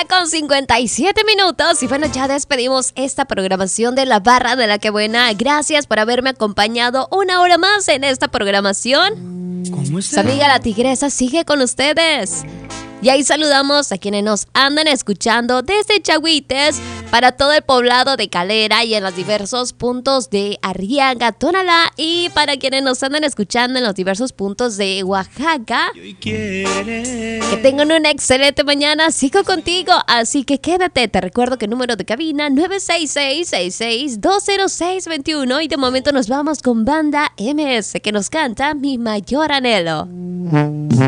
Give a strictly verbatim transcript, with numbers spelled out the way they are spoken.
con cincuenta y siete minutos y bueno, ya despedimos esta programación de La Barra de la Que Buena. Gracias por haberme acompañado una hora más en esta programación. ¿Cómo está? Su amiga la Tigresa sigue con ustedes. Y ahí saludamos a quienes nos andan escuchando desde Chahuites para todo el poblado de Calera y en los diversos puntos de Arriaga, Tonalá, y para quienes nos andan escuchando en los diversos puntos de Oaxaca. Que tengan una excelente mañana, sigo contigo, así que quédate. Te recuerdo que el número de cabina nueve seis seis, seis seis dos cero seis dos uno y de momento nos vamos con Banda M S que nos canta Mi Mayor Anhelo.